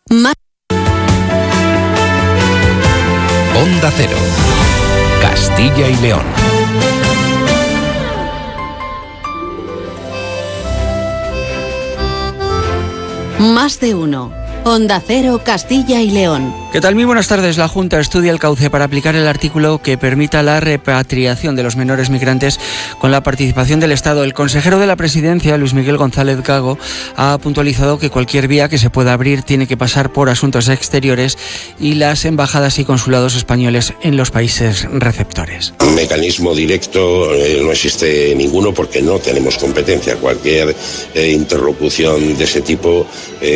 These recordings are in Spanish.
Onda Cero, Castilla y León. Más de uno. Onda Cero, Castilla y León. ¿Qué tal? Muy buenas tardes. La Junta estudia el cauce para aplicar el artículo que permita la repatriación de los menores migrantes con la participación del Estado. El consejero de la Presidencia, Luis Miguel González Gago, ha puntualizado que cualquier vía que se pueda abrir tiene que pasar por Asuntos Exteriores y las embajadas y consulados españoles en los países receptores. Un mecanismo directo no existe ninguno porque no tenemos competencia. Cualquier interlocución de ese tipo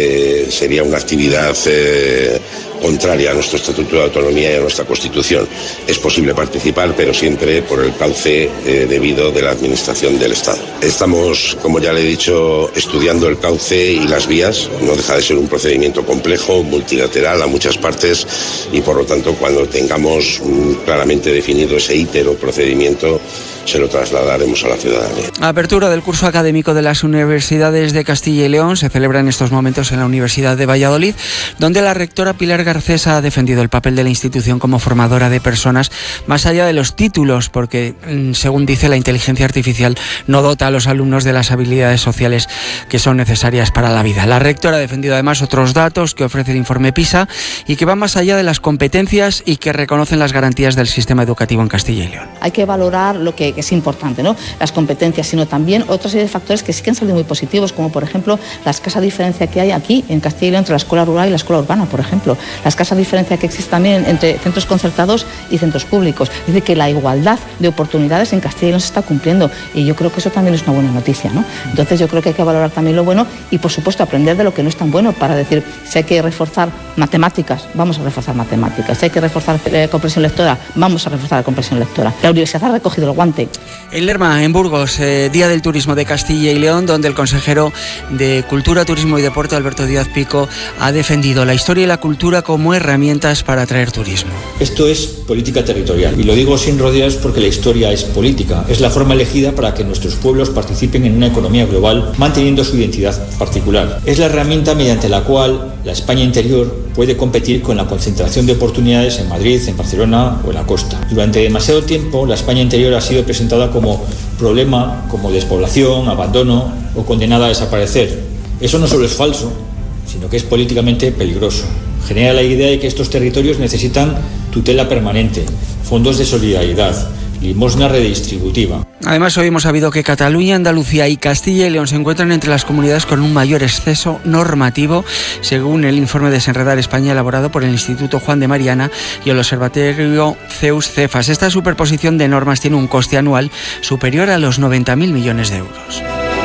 sería una actividad contraria a nuestro Estatuto de Autonomía y a nuestra Constitución. Es posible participar, pero siempre por el cauce debido de la Administración del Estado. Estamos, como ya le he dicho, estudiando el cauce y las vías. No deja de ser un procedimiento complejo, multilateral a muchas partes y, por lo tanto, cuando tengamos claramente definido ese ítero procedimiento, se lo trasladaremos a la ciudadanía. Apertura del curso académico de las universidades de Castilla y León se celebra en estos momentos en la Universidad de Valladolid, donde la rectora Pilar Garcés ha defendido el papel de la institución como formadora de personas más allá de los títulos, porque, según dice, la inteligencia artificial no dota a los alumnos de las habilidades sociales que son necesarias para la vida. La rectora ha defendido además otros datos que ofrece el informe PISA y que van más allá de las competencias y que reconocen las garantías del sistema educativo en Castilla y León. Hay que valorar lo que es importante, ¿no? Las competencias, sino también otra serie de factores que sí que han salido muy positivos, como por ejemplo la escasa diferencia que hay aquí en Castilla y León entre la escuela rural y la escuela urbana, por ejemplo. La escasa diferencia que existe también entre centros concertados y centros públicos. Es decir, que la igualdad de oportunidades en Castilla y León se está cumpliendo y yo creo que eso también es una buena noticia, ¿no? Entonces yo creo que hay que valorar también lo bueno y, por supuesto, aprender de lo que no es tan bueno para decir, si hay que reforzar matemáticas, vamos a reforzar matemáticas. Si hay que reforzar comprensión lectora, vamos a reforzar la comprensión lectora. La universidad ha recogido el guante. En Lerma, en Burgos, Día del Turismo de Castilla y León, donde el consejero de Cultura, Turismo y Deporte, Alberto Díaz Pico, ha defendido la historia y la cultura como herramientas para atraer turismo. Esto es política territorial y lo digo sin rodeos porque la historia es política. Es la forma elegida para que nuestros pueblos participen en una economía global manteniendo su identidad particular. Es la herramienta mediante la cual la España interior puede competir con la concentración de oportunidades en Madrid, en Barcelona o en la costa. Durante demasiado tiempo la España interior ha sido presentada como problema, como despoblación, abandono o condenada a desaparecer. Eso no solo es falso, sino que es políticamente peligroso. Genera la idea de que estos territorios necesitan tutela permanente, fondos de solidaridad, limosna redistributiva. Además, hoy hemos sabido que Cataluña, Andalucía y Castilla y León se encuentran entre las comunidades con un mayor exceso normativo, según el informe Desenredar España elaborado por el Instituto Juan de Mariana y el Observatorio CEUS-Cefas. Esta superposición de normas tiene un coste anual superior a los 90.000 millones de euros.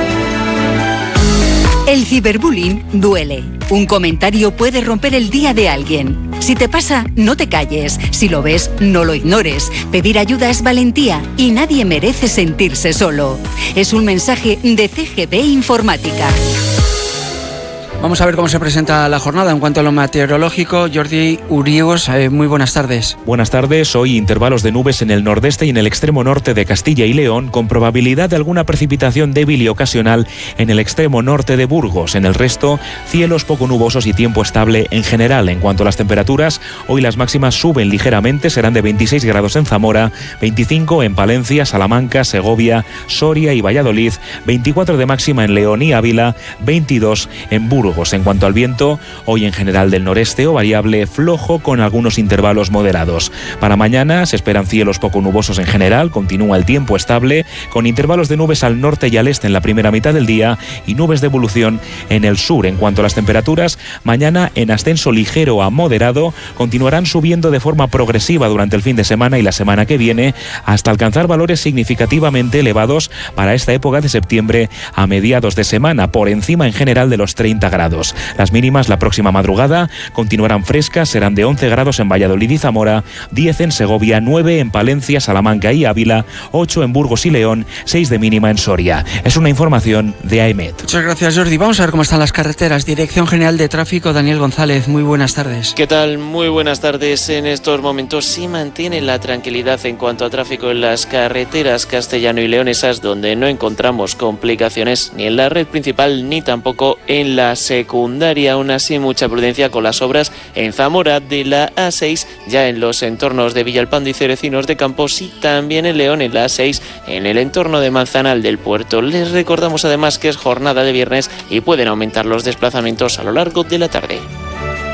El ciberbullying duele. Un comentario puede romper el día de alguien. Si te pasa, no te calles. Si lo ves, no lo ignores. Pedir ayuda es valentía y nadie merece sentirse solo. Es un mensaje de CGB Informática. Vamos a ver cómo se presenta la jornada en cuanto a lo meteorológico. Jordi Uriegos, muy buenas tardes. Buenas tardes. Hoy intervalos de nubes en el nordeste y en el extremo norte de Castilla y León, con probabilidad de alguna precipitación débil y ocasional en el extremo norte de Burgos. En el resto, cielos poco nubosos y tiempo estable en general. En cuanto a las temperaturas, hoy las máximas suben ligeramente, serán de 26 grados en Zamora, 25 en Palencia, Salamanca, Segovia, Soria y Valladolid, 24 de máxima en León y Ávila, 22 en Burgos. En cuanto al viento, hoy en general del noreste o variable flojo con algunos intervalos moderados. Para mañana se esperan cielos poco nubosos en general, continúa el tiempo estable, con intervalos de nubes al norte y al este en la primera mitad del día y nubes de evolución en el sur. En cuanto a las temperaturas, mañana en ascenso ligero a moderado, continuarán subiendo de forma progresiva durante el fin de semana y la semana que viene, hasta alcanzar valores significativamente elevados para esta época de septiembre a mediados de semana, por encima en general de los 30 grados. Las mínimas la próxima madrugada continuarán frescas, serán de 11 grados en Valladolid y Zamora, 10 en Segovia, 9 en Palencia, Salamanca y Ávila, 8 en Burgos y León, 6 de mínima en Soria. Es una información de AEMET. Muchas gracias, Jordi. Vamos a ver cómo están las carreteras. Dirección General de Tráfico, Daniel González, muy buenas tardes. ¿Qué tal? Muy buenas tardes. En estos momentos sí mantiene la tranquilidad en cuanto a tráfico en las carreteras castellano y leonesas, donde no encontramos complicaciones ni en la red principal ni tampoco en las secundaria. Aún así, mucha prudencia con las obras en Zamora de la A6, ya en los entornos de Villalpando y Cerecinos de Campos, y también en León en la A6, en el entorno de Manzanal del Puerto. Les recordamos además que es jornada de viernes y pueden aumentar los desplazamientos a lo largo de la tarde.